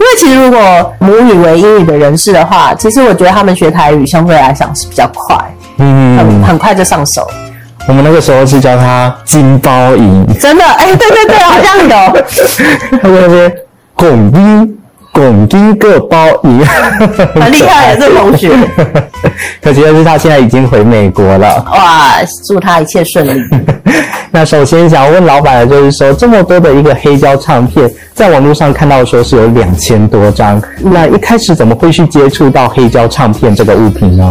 其实如果母语为英语的人士的话，其实我觉得他们学台语相对来讲是比较快，很快就上手。 我们那个时候是叫它金包银， 真的，对，好像有。 他们那边拱金个包银， 很厉害的这个同学。 可惜的是他现在已经回美国了。 哇，祝他一切顺利。 那首先想要问老板的就是说，这么多的一个黑胶唱片，在网络上看到说是有2000多张，那一开始怎么会去接触到黑胶唱片这个物品呢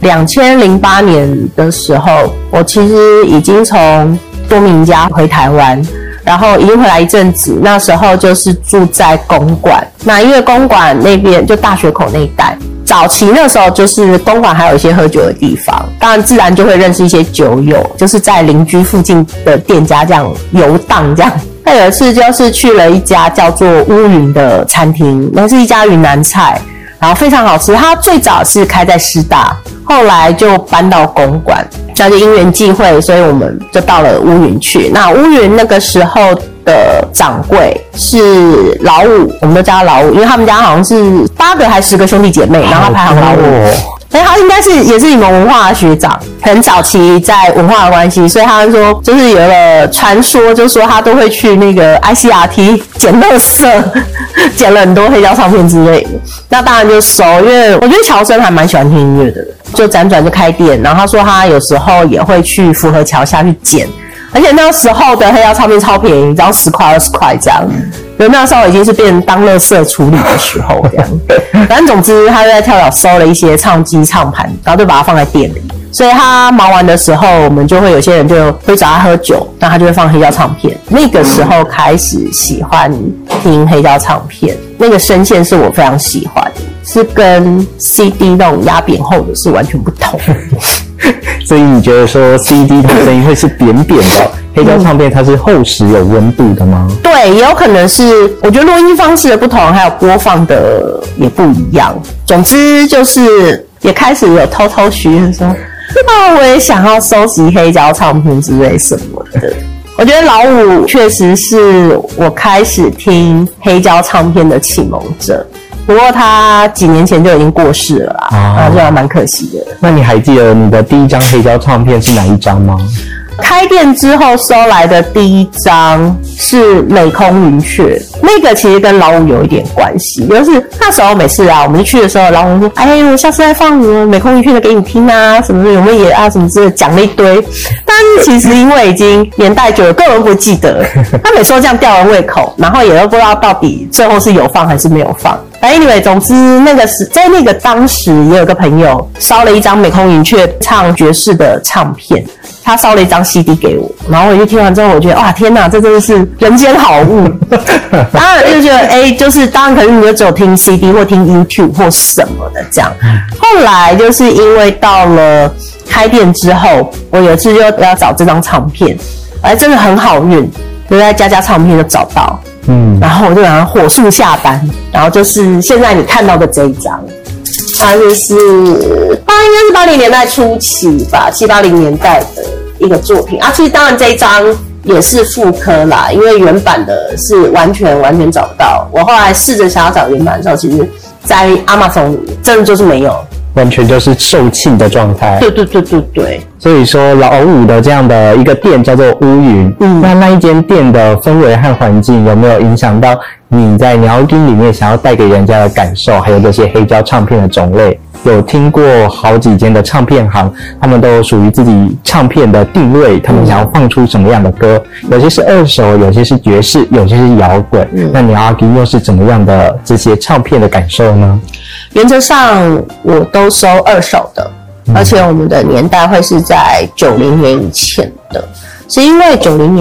？2008年的时候，我其实已经从多米尼加回台湾，然后已经回来一阵子，那时候就是住在公馆。那因为公馆那边就大学口那一带，早期那时候就是公馆还有一些喝酒的地方，当然自然就会认识一些酒友，就是在邻居附近的店家这样游荡这样。那有一次就是去了一家叫做乌云的餐厅，那是一家云南菜，然后非常好吃。它最早是开在师大，后来就搬到公馆，那就因缘际会，所以我们就到了乌云去。那乌云那个时候的掌柜是老五，我们都叫他老五，因为他们家好像是8个还10个兄弟姐妹，然后他排行老五。他应该也是你们文化的学长，很早期在文化的关系，所以他说就是有了传说，就说他都会去那个 ICRT 捡垃圾，捡了很多黑胶唱片之类的。那当然就熟，因为我觉得乔生还蛮喜欢听音乐的，就辗转就开店。然后他说他有时候也会去福和桥下去捡，而且那时候的黑胶唱片超便宜，只要10块20块这样。所以那时候已经是变当垃圾处理的时候这样。反正总之他就在跳蚤收了一些唱机唱盘，然后就把它放在店里。所以他忙完的时候，我们就会有些人就会找他喝酒，那他就会放黑胶唱片。那个时候开始喜欢听黑胶唱片，那个声线是我非常喜欢的，是跟 CD 那种压扁厚的是完全不同。 所以你觉得说 CD 它声音会是扁扁的，黑胶唱片它是厚实有温度的吗？ 对，也有可能是我觉得录音方式的不同，还有播放的也不一样。总之就是也开始有偷偷许愿说，我也想要收集黑胶唱片之类什么的。我觉得老五确实是我开始听黑胶唱片的启蒙者。不过他几年前就已经过世了啦，就还蛮可惜的。 那你还记得你的第一张黑胶唱片是哪一张吗？ 开店之后收来的第一张是美空云雀，那个其实跟老五有一点关系，就是那时候每次我们去的时候，老五说：“我下次再放美空云雀的给你听啊，什么的有没有也什么之类的，讲了一堆。”但是其实因为已经年代久了，个人不记得。他每次都这样吊人胃口，然后也都不知道到底最后是有放还是没有放。anyway， 总之在那个当时也有个朋友烧了一张美空云雀唱爵士的唱片，他烧了一张 CD 给我，然后我就听完之后，我觉得哇天哪，这真的是人间好物。当然就觉得就是当然可能你就只有听 CD 或听 YouTube 或什么的这样。后来就是因为到了开店之后，我有一次就要找这张唱片，真的很好运，就在家唱片就找到。然后我就把它火速下单，然后就是现在你看到的这一张，它就是应该是80年代初期吧，70、80年代的一个作品其实当然这一张也是复刻啦，因为原版的是完全找不到。我后来试着想要找原版的时候，其实在 Amazon 真的就是没有。 完全就是售罄的状态。 对。 所以说老五的这样的一个店叫做乌云，那一间店的氛围和环境有没有影响到你在鸟丁里面想要带给人家的感受，还有这些黑胶唱片的种类？有听过好几间的唱片行，他们都有属于自己唱片的定位，他们想要放出什么样的歌，有些是二手，有些是爵士，有些是摇滚。那你阿吉又是怎么样的这些唱片的感受呢？ 原则上我都收二手的，而且我们的年代会是在90年以前的，是因为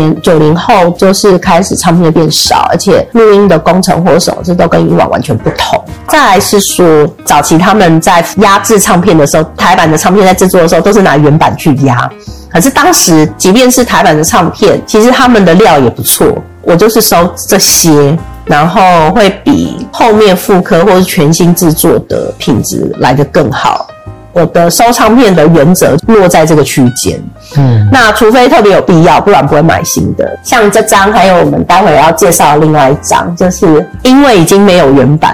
90后就是开始唱片变少，而且录音的工程或什么这都跟以往完全不同。再来是说早期他们在压制唱片的时候，台版的唱片在制作的时候都是拿原版去压，可是当时即便是台版的唱片，其实他们的料也不错，我就是收这些，然后会比后面复刻或是全新制作的品质来得更好。我的收唱片的原则落在这个区间，那除非特别有必要，不然不会买新的。像这张，还有我们待会要介绍的另外一张，就是因为已经没有原版，